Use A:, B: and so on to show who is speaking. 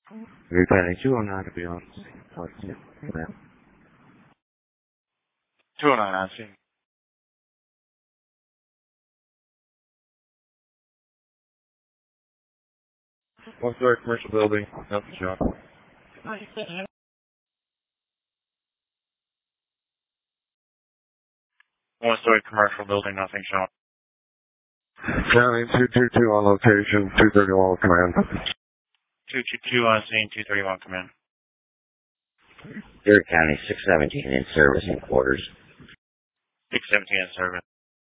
A: Replanning 209 to be on.
B: 209, I see.
A: One-story commercial building, nothing shop.
B: One-story commercial building, nothing shop.
A: County 222 on location, 231 command.
B: 222 on scene, 231 command.
C: Erie County 617 in service in quarters.
B: 617 in service.